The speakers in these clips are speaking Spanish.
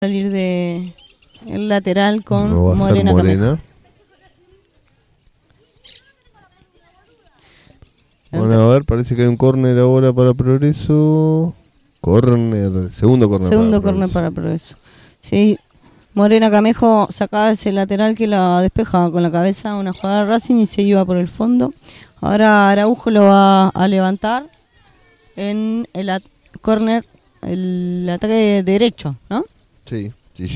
salir de el lateral con No va a ser Morena Camejo. Morena. Bueno, a ver, parece que hay un córner ahora para Progreso. Segundo córner Para Progreso. Sí, Morena Camejo sacaba ese lateral que la despejaba con la cabeza una jugada de Racing y se iba por el fondo. Ahora Araujo lo va a levantar en el córner, el ataque derecho, ¿no? Sí.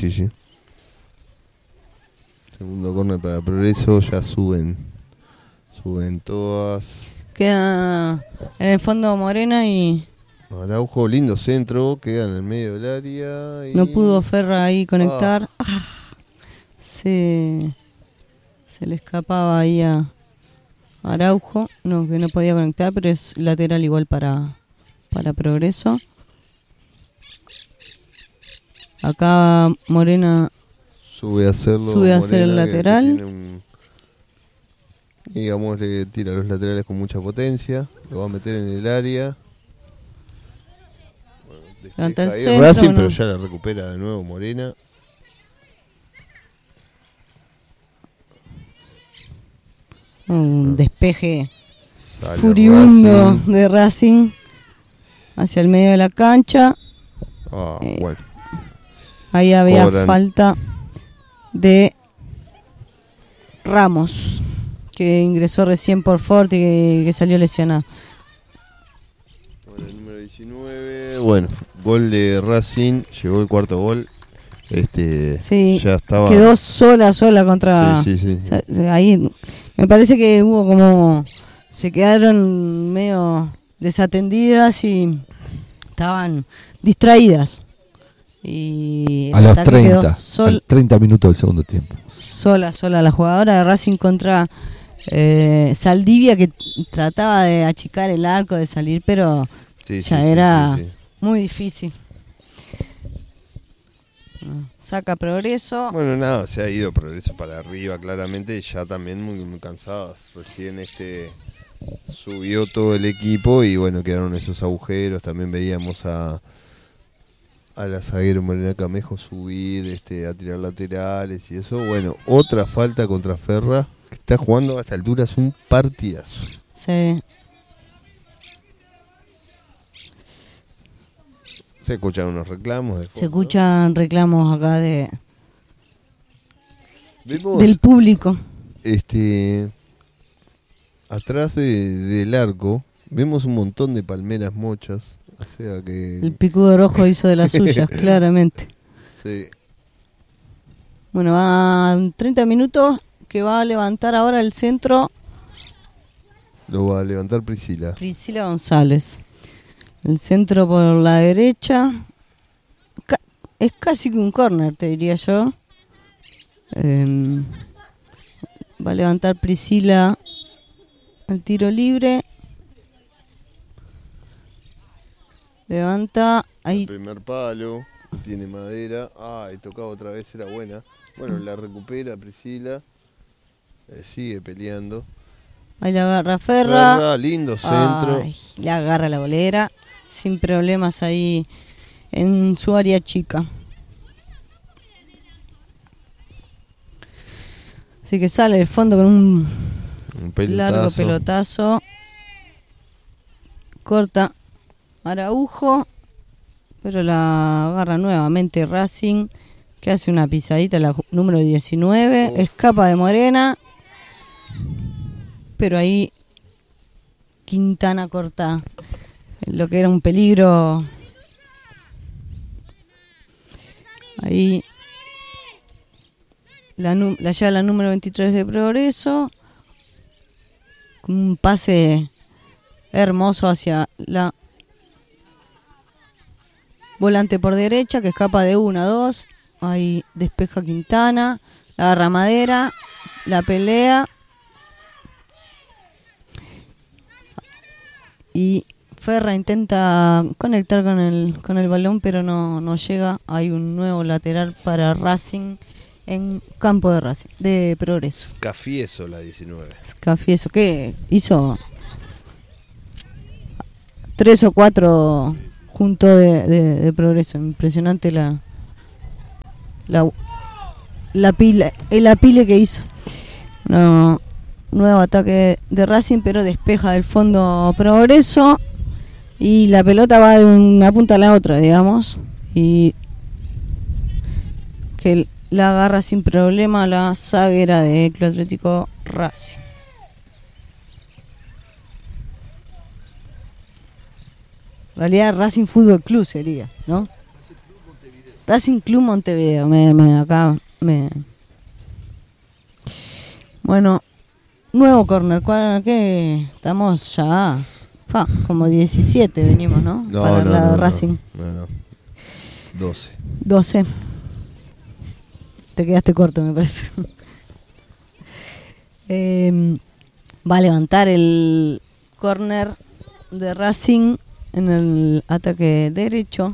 Segundo córner para Progreso, ya suben todas. Queda en el fondo Morena y Araujo, lindo centro, queda en el medio del área. Y no pudo Ferra ahí conectar. Se le escapaba ahí a Araujo, que no podía conectar, pero es lateral igual para Progreso. Acá Morena sube a hacer el lateral. Digamos, le tira los laterales con mucha potencia. Lo va a meter en el área. Levanta el Ahí centro, Racing, ¿no? pero ya la recupera de nuevo Morena. Un despeje Sale furibundo Racing. de Racing hacia el medio de la cancha. Bueno. Ahí había Cobran. falta de Ramos, que ingresó recién por Forti, que salió lesionado. Bueno, el número 19. Bueno, gol de Racing. Llegó el cuarto gol. Sí, ya estaba. quedó sola contra. Sí. O sea, ahí me parece que hubo como. Se quedaron medio desatendidas y estaban distraídas. Y a el los ataque 30, quedó al 30 minutos del segundo tiempo. sola la jugadora de Racing contra Saldivia, que trataba de achicar el arco, de salir, pero era muy difícil. Saca Progreso. Bueno, nada, se ha ido Progreso para arriba, claramente, ya también muy, muy cansadas. Recién subió todo el equipo y bueno, quedaron esos agujeros. También veíamos a la zaguera Morena Camejo subir, a tirar laterales y eso. Bueno, otra falta contra Ferra, que está jugando a esta altura, es un partidazo. Sí. Se escuchan unos reclamos de fondo. Se escuchan reclamos acá Vemos, del público. Atrás del arco vemos un montón de palmeras mochas. O sea que El picudo rojo hizo de las suyas, claramente. Sí. Bueno, van 30 minutos que va a levantar ahora el centro. Lo va a levantar Priscila. Priscila González. El centro por la derecha. Es casi que un córner, te diría yo. Va a levantar Priscila el tiro libre. Levanta ahí. El primer palo, tiene madera. Y tocaba otra vez, era buena. Bueno, la recupera Priscila. Sigue peleando. Ahí la agarra Ferra. Lindo centro. Le agarra la bolera. Sin problemas ahí en su área chica. Así que sale del fondo con un largo pelotazo. Corta Araujo, pero la agarra nuevamente Racing, que hace una pisadita, la número 19. Escapa de Morena, pero ahí Quintana corta lo que era un peligro. Ahí la número 23 de Progreso, con un pase hermoso hacia la volante por derecha, que escapa de 1-2. Ahí despeja Quintana, la agarra madera, la pelea y Ferra intenta conectar con el balón, pero no llega. Hay un nuevo lateral para Racing en campo de Racing, de Progreso. Scafieso la 19. Scafieso, que hizo 3 o 4 juntos de Progreso. Impresionante el apile que hizo. No, nuevo ataque de Racing, pero despeja del fondo Progreso y la pelota va de una punta a la otra, digamos, y que la agarra sin problema la zaguera de Club Atlético Racing. En realidad Racing Fútbol Club sería, ¿no? Racing Club Montevideo. Bueno, nuevo córner. ¿Qué? Estamos ya como 17 venimos, ¿no? Para el lado de Racing. No. 12. Te quedaste corto, me parece. Va a levantar el córner de Racing en el ataque derecho.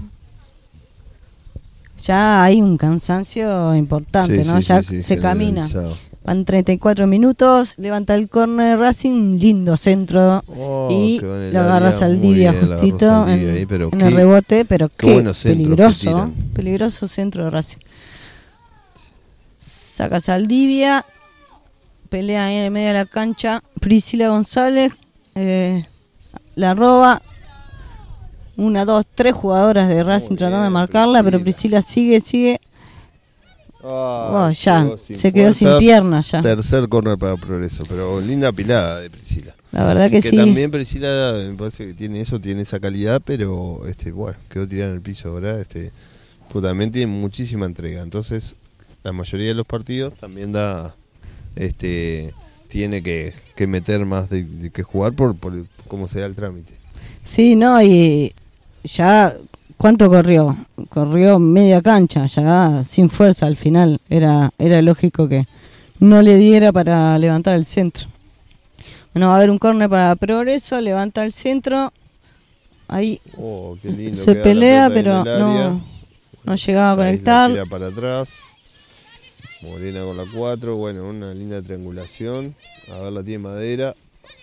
Ya hay un cansancio importante, ¿no? Ya se camina. Van 34 minutos, levanta el córner Racing, lindo centro y lo agarra Saldivia justito en el rebote, pero qué peligroso centro de Racing. Saca Saldivia, pelea ahí en el medio de la cancha, Priscila González, la roba. 1, 2, 3 jugadoras de Racing tratando de marcarla, pero Priscila sigue. Ya, se quedó sin piernas ya. Tercer córner para Progreso, pero linda pilada de Priscila. La verdad que sí. También Priscila me parece que tiene esa calidad, pero quedó tirada en el piso ahora. También tiene muchísima entrega, entonces la mayoría de los partidos también tiene que meter más de que jugar por cómo se da el trámite. Sí, no, y ya, ¿cuánto corrió? Corrió media cancha, ya sin fuerza al final. Era lógico que no le diera para levantar el centro. Bueno, va a haber un córner para Progreso, levanta el centro. Ahí qué lindo, se pelea, pero no llegaba a conectar. Tira para atrás. Morena con la 4, bueno, una linda triangulación. A ver, la tiene Madera.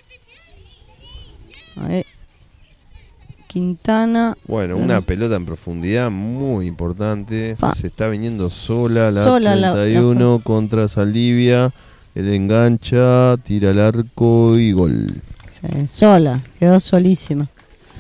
Ahí. Quintana. Bueno, una pelota en profundidad muy importante. Se está viniendo sola la 31 contra Saldivia. Él engancha, tira al arco y gol. Sí, quedó solísima.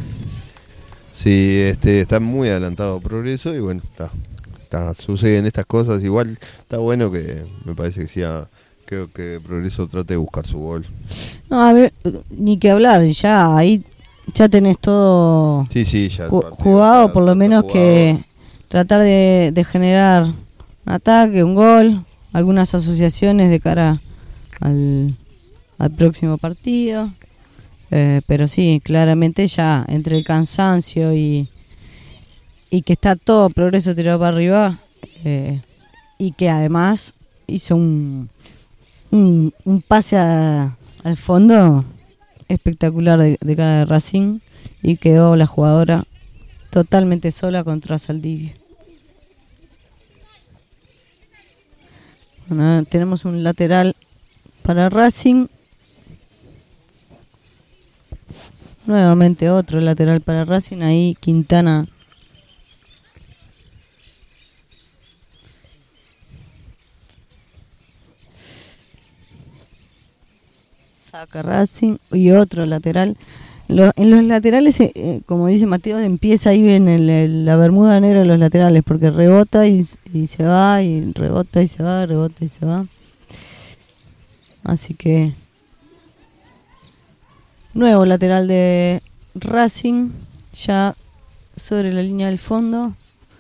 Sí, está muy adelantado Progreso y bueno, suceden estas cosas. Igual está bueno que me parece que sea. Creo que Progreso trate de buscar su gol. No, a ver, ni que hablar, ya ahí ya tenés todo ya jugado, por lo menos jugado. Que tratar de generar un ataque, un gol, algunas asociaciones de cara al próximo partido. Pero sí, claramente ya entre el cansancio y que está todo Progreso tirado para arriba, y que además hizo un pase al fondo espectacular de cara de Racing y quedó la jugadora totalmente sola contra Saldivia. Bueno, tenemos un lateral para Racing. Nuevamente otro lateral para Racing. Ahí Quintana saca Racing y otro lateral. En los laterales, como dice Mateo, empieza ahí en la bermuda negra de los laterales, porque rebota y se va, y rebota y se va, rebota y se va. Así que nuevo lateral de Racing, ya sobre la línea del fondo.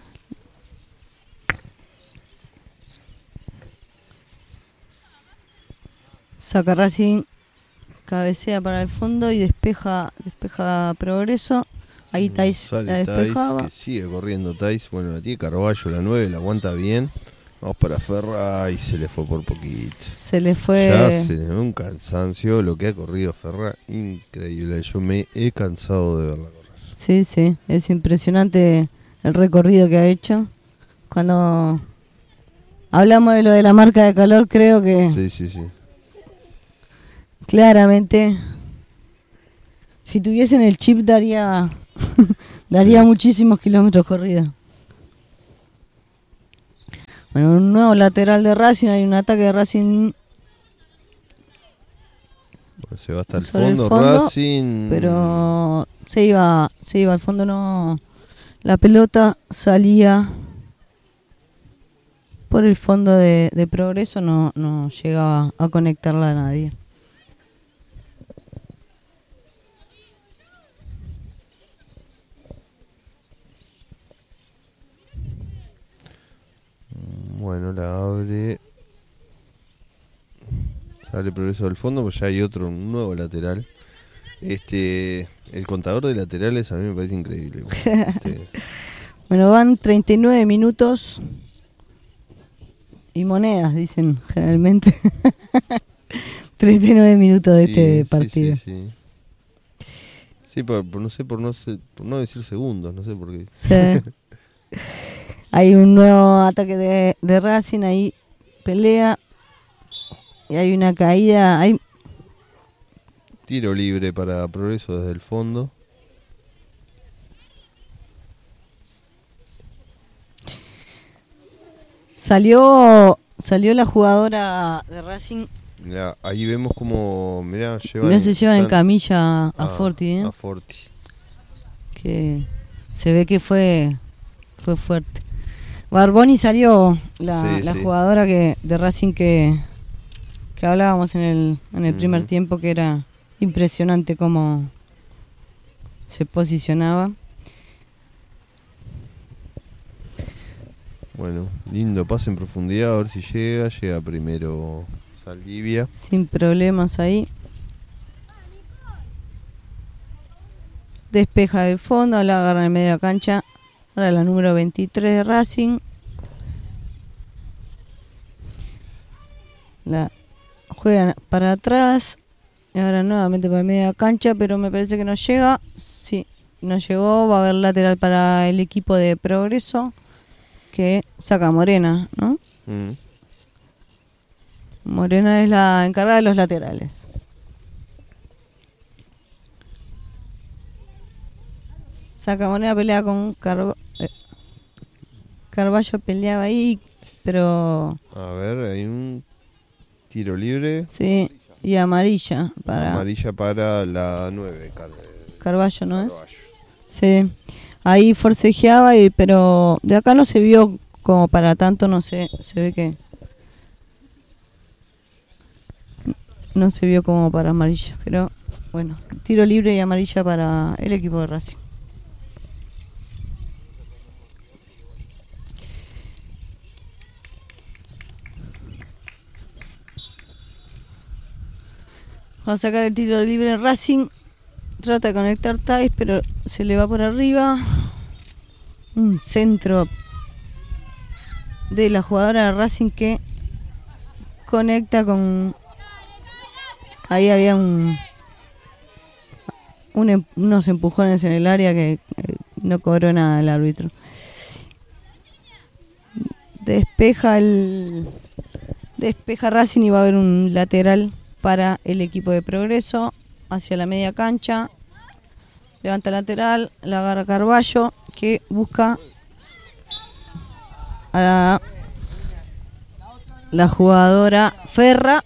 Saca Racing, cabecea para el fondo y despeja Progreso. Ahí Tais la despejaba. Que sigue corriendo Tais. Bueno, la tiene Carballo, la 9, la aguanta bien. Vamos para Ferra y se le fue por poquito. Se le fue. Ya se le ve un cansancio lo que ha corrido Ferra. Increíble. Yo me he cansado de verla correr. Sí. Es impresionante el recorrido que ha hecho. Cuando hablamos de lo de la marca de calor, creo que... Sí. Claramente, si tuviesen el chip daría muchísimos kilómetros corridos. Bueno, un nuevo lateral de Racing, hay un ataque de Racing Se va hasta el sobre el fondo, fondo, Racing. pero se iba al fondo, no. La pelota salía por el fondo de Progreso, no llegaba a conectarla a nadie. Bueno, la abre. Sale Progreso del fondo, pues ya hay un nuevo lateral. El contador de laterales a mí me parece increíble. Bueno, van 39 minutos y monedas, dicen generalmente. 39 minutos de este partido. Sí, por no decir segundos, no sé por qué. Sí. Hay un nuevo ataque de Racing, ahí pelea y hay una caída. Hay tiro libre para Progreso desde el fondo. Salió la jugadora de Racing. Mirá, ahí vemos como se llevan en camilla a Forti, a Forti. Que se ve que fue fuerte. Barboni salió, la jugadora de Racing que hablábamos en el primer tiempo, que era impresionante cómo se posicionaba. Bueno, lindo pase en profundidad, a ver si llega primero Saldivia. Sin problemas ahí. Despeja del fondo, la agarra en medio de la cancha. Ahora la número 23 de Racing. La juegan para atrás. Y ahora nuevamente para media cancha, pero me parece que no llega. Sí, no llegó. Va a haber lateral para el equipo de Progreso, que saca Morena, ¿no? Morena es la encargada de los laterales. Saca Morena, pelea con Carballo, peleaba ahí, pero... A ver, hay un tiro libre. Sí, y amarilla para la 9, Carballo, ¿no es? Sí, ahí forcejeaba, pero de acá no se vio como para tanto, no sé, se ve que no se vio como para amarilla, pero bueno, tiro libre y amarilla para el equipo de Racing. Va a sacar el tiro libre Racing. Trata de conectar Tais, pero se le va por arriba. Un centro de la jugadora de Racing que conecta con... Ahí había unos empujones en el área que no cobró nada el árbitro. Despeja Racing y va a haber un lateral para el equipo de Progreso hacia la media cancha. Levanta lateral, la agarra Carballo, que busca a la jugadora Ferra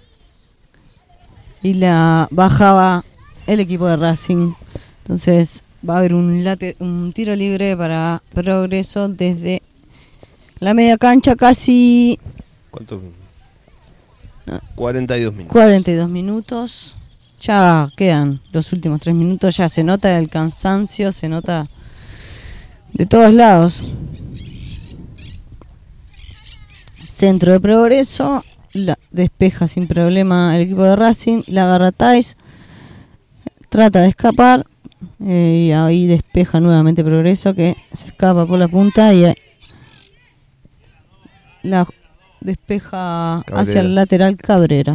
y la bajaba el equipo de Racing. Entonces va a haber un tiro libre para Progreso desde la media cancha, casi... ¿Cuánto? 42 minutos. 42 minutos. Ya quedan los últimos 3 minutos. Ya se nota el cansancio, se nota de todos lados. Centro de Progreso. La despeja sin problema el equipo de Racing. La agarra Tais. Trata de escapar. Y ahí despeja nuevamente Progreso, que se escapa por la punta. Y la despeja Cabrera. Hacia el lateral Cabrera.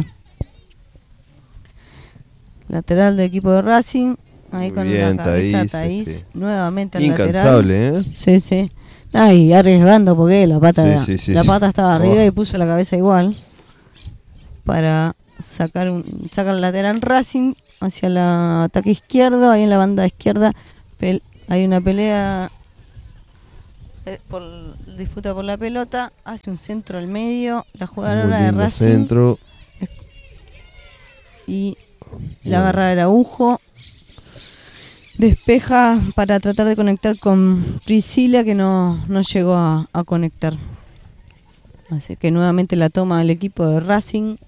Lateral del equipo de Racing. Ahí con bien, la cabeza Thaís, nuevamente al incansable, lateral. Sí. Y arriesgando porque la pata estaba arriba y puso la cabeza igual. Para sacar el lateral Racing hacia el ataque izquierdo. Ahí en la banda izquierda hay una pelea disputa por la pelota, hace un centro al medio, la jugadora Muy de lindo Racing centro. y la agarra Araujo, despeja para tratar de conectar con Priscila, que no llegó a conectar. Así que nuevamente la toma el equipo de Racing,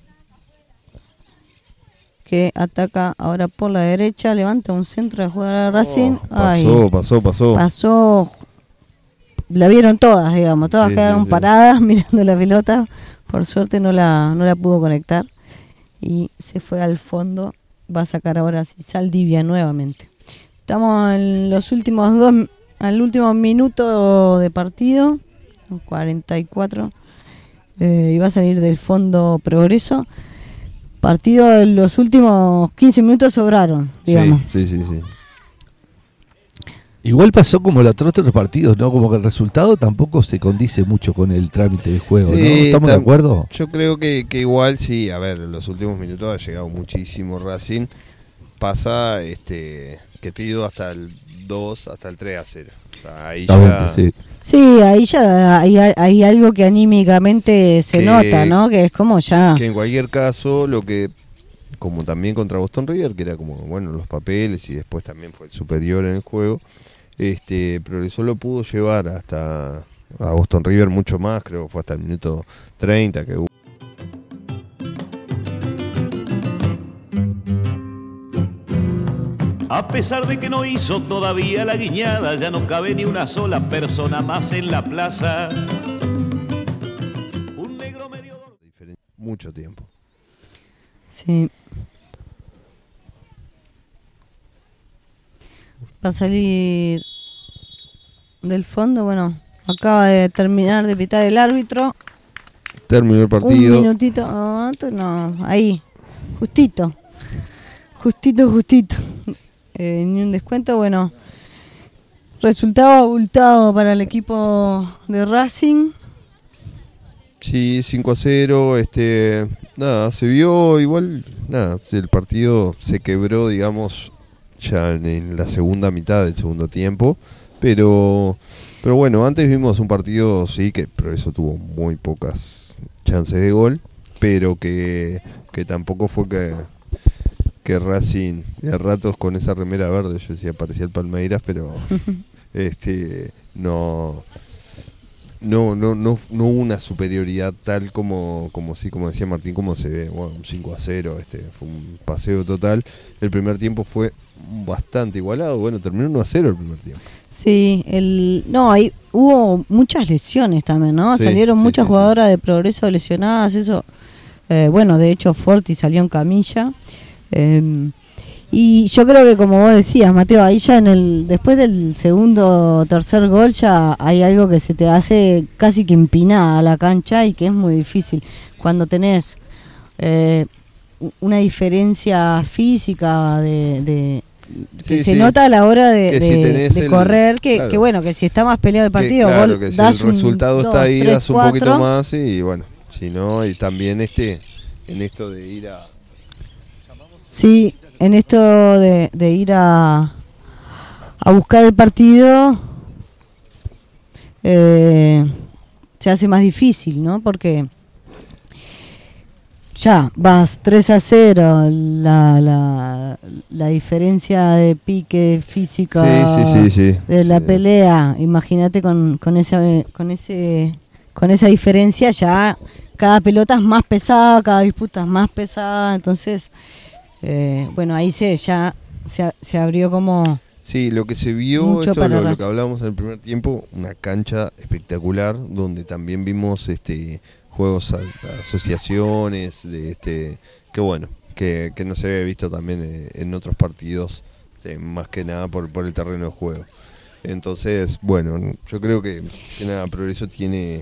que ataca ahora por la derecha, levanta un centro de jugadora de Racing. Pasó. La vieron todas, digamos, todas quedaron paradas mirando la pelota. Por suerte no la pudo conectar y se fue al fondo. Va a sacar ahora Saldivia nuevamente. Estamos en los al último minuto de partido, 44, y va a salir del fondo Progreso. Partido, en los últimos 15 minutos sobraron, digamos. Sí. Igual pasó como los otros partidos, ¿no? Como que el resultado tampoco se condice mucho con el trámite del juego, ¿no? ¿Estamos de acuerdo? Yo creo que igual sí, a ver, en los últimos minutos ha llegado muchísimo Racing. Pasa que pido hasta el 2, hasta el 3-0. Ahí ya... Sí, ahí ya hay algo que anímicamente se nota, ¿no? Que es como ya... Que en cualquier caso, lo que, como también contra Boston River, que era como, bueno, los papeles y después también fue el superior en el juego, Progreso lo pudo llevar hasta a Boston River mucho más, creo que fue hasta el minuto 30 que hubo. A pesar de que no hizo todavía la guiñada, ya no cabe ni una sola persona más en la plaza. Un negro medio... Mucho tiempo. Sí. Va a salir del fondo, bueno, acaba de terminar de pitar el árbitro. Terminó el partido. Un minutito, ahí, justito. Ni un descuento, bueno. Resultado abultado para el equipo de Racing. Sí, 5-0, nada, se vio igual, nada, el partido se quebró, digamos, ya en la segunda mitad del segundo tiempo, pero bueno, antes vimos un partido, sí, que Progreso tuvo muy pocas chances de gol, pero que tampoco fue que Racing, de a ratos con esa remera verde, yo decía, parecía el Palmeiras, pero no hubo una superioridad tal como decía Martín, como se ve, bueno, un 5-0, fue un paseo total. El primer tiempo fue bastante igualado, bueno, terminó 1-0 el primer tiempo. Sí, ahí hubo muchas lesiones también, ¿no? Salieron muchas jugadoras de Progreso lesionadas, eso. Bueno, de hecho Forti salió en camilla. Y yo creo que, como vos decías, Mateo, ahí ya después del segundo o tercer gol ya hay algo que se te hace casi que empinada a la cancha y que es muy difícil cuando tenés una diferencia física que se nota a la hora de correr, que bueno, que si está más peleado el partido, claro, que si el resultado está ahí, das un poquito más y bueno, si no, y también en esto de ir a... Sí, en esto de ir a buscar el partido se hace más difícil, ¿no? Porque ya vas 3-0, la diferencia de pique física de la pelea, imagínate con esa diferencia, ya cada pelota es más pesada, cada disputa es más pesada, entonces bueno, ahí ya se abrió como... Sí, lo que se vio, esto es lo que hablábamos en el primer tiempo, una cancha espectacular, donde también vimos juegos, asociaciones, que bueno, que no se había visto también en otros partidos, más que nada por el terreno de juego. Entonces, bueno, yo creo que nada, Progreso tiene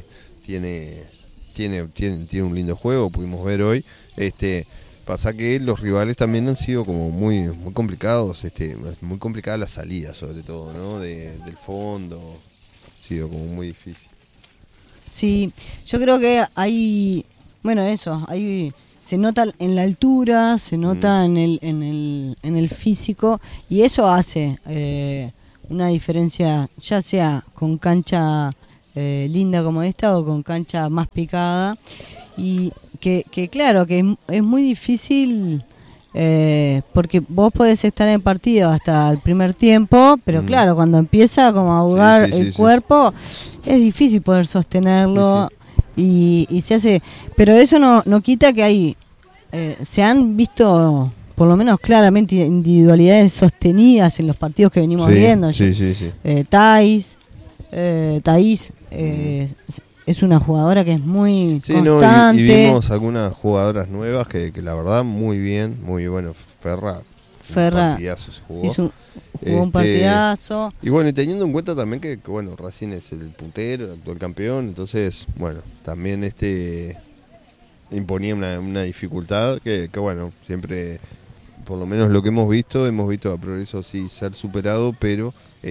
un lindo juego, pudimos ver hoy. Pasa que los rivales también han sido como muy complicados, muy complicada la salida sobre todo, ¿no? Del fondo, ha sido como muy difícil. Sí, yo creo que hay, bueno, se nota en la altura, se nota en el físico, y eso hace una diferencia, ya sea con cancha linda como esta o con cancha más picada. Y que claro, que es muy difícil porque vos podés estar en partido hasta el primer tiempo, pero claro, cuando empieza como a ahogar el cuerpo, es difícil poder sostenerlo. Y se hace, pero eso no quita que hay se han visto por lo menos claramente individualidades sostenidas en los partidos que venimos viendo. Thaís es una jugadora que es muy constante. Y vimos algunas jugadoras nuevas que la verdad muy bien, muy bueno. Ferra un partidazo se jugó. Jugó un partidazo. Y bueno, y teniendo en cuenta también que bueno, Racing es el puntero, el actual campeón, entonces, bueno, también imponía una dificultad que bueno, siempre, por lo menos lo que hemos visto a Progreso sí ser superado, pero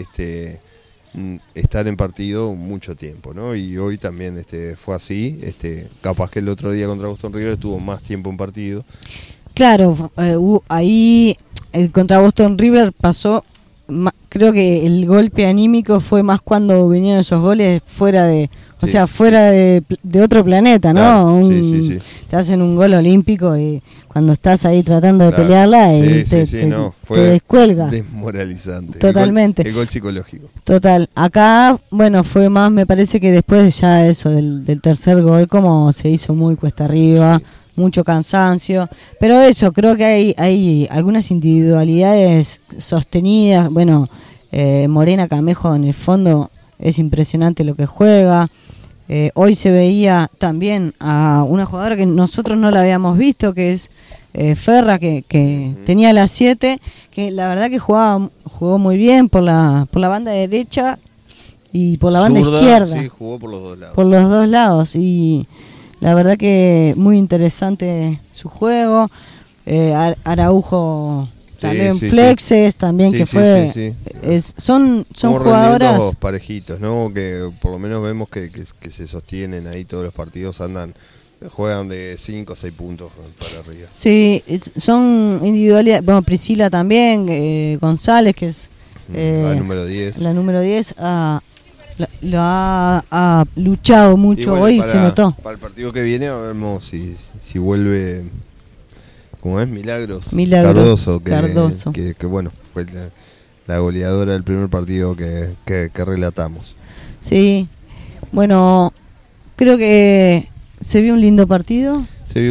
estar en partido mucho tiempo, ¿no? Y hoy también fue así, capaz que el otro día contra Boston River estuvo más tiempo en partido. Claro, ahí el contra Boston River pasó, creo que el golpe anímico fue más cuando vinieron esos goles fuera de, o sea, fuera de otro planeta, ¿no? Claro, te hacen un gol olímpico y cuando estás ahí tratando de pelearla te descuelga. Desmoralizante. Totalmente. El gol psicológico. Total. Acá, bueno, fue más, me parece que después ya eso del tercer gol, como se hizo muy cuesta arriba, mucho cansancio, pero eso, creo que hay algunas individualidades sostenidas. Bueno, Morena Camejo en el fondo es impresionante lo que juega. Hoy se veía también a una jugadora que nosotros no la habíamos visto, que es Ferra, que tenía las 7, que la verdad que jugó muy bien por la banda derecha y por la banda izquierda. Sí, jugó por los dos lados. Por los dos lados, y la verdad que muy interesante su juego. Araujo también, Flexes también, que fue son jugadoras parejitos, ¿no? Que por lo menos vemos que se sostienen ahí todos los partidos, juegan de 5 o 6 puntos para arriba. Sí, son individualidades. Bueno, Priscila también, González, que es la número 10. La número 10 lo ha luchado mucho, bueno, hoy se notó. Para el partido que viene veremos si vuelve, como es, Milagros Cardoso. Que bueno, fue la goleadora del primer partido que relatamos. Sí, bueno, creo que se vio un lindo partido.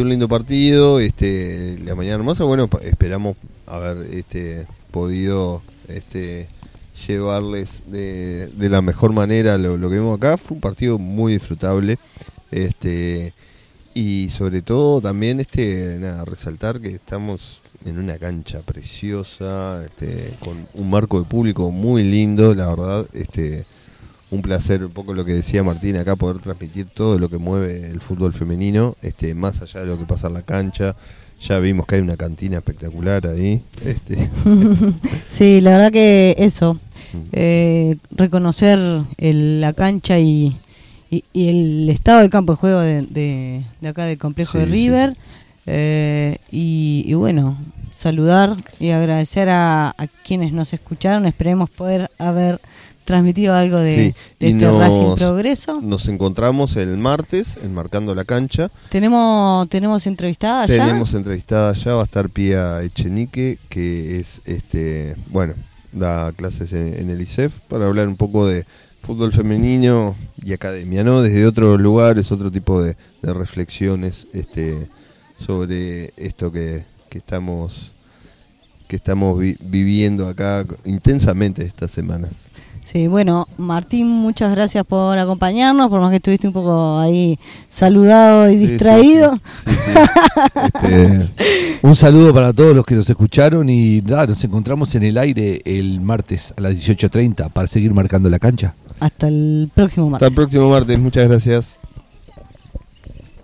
La mañana hermosa. Bueno, esperamos haber podido llevarles de la mejor manera lo que vimos acá. Fue un partido muy disfrutable, y sobre todo también resaltar que estamos en una cancha preciosa, con un marco de público muy lindo, la verdad, un placer, un poco lo que decía Martín acá, poder transmitir todo lo que mueve el fútbol femenino, más allá de lo que pasa en la cancha. Ya vimos que hay una cantina espectacular ahí. Sí, la verdad que eso, reconocer la cancha y el estado del campo de juego de acá del complejo de River, y bueno, saludar y agradecer a quienes nos escucharon. Esperemos poder haber transmitido algo de Racing Progreso. Nos encontramos el martes en Marcando la Cancha. Tenemos entrevistada ya. Va a estar Pía Echenique, que es da clases en el ISEF, para hablar un poco de fútbol femenino y academia, ¿no? Desde otros lugares, otro tipo de reflexiones sobre esto que estamos viviendo acá intensamente estas semanas. Sí, bueno, Martín, muchas gracias por acompañarnos, por más que estuviste un poco ahí saludado y distraído. Sí. Un saludo para todos los que nos escucharon y nos encontramos en el aire el martes a las 18:30 para seguir marcando la cancha. Hasta el próximo martes. Muchas gracias.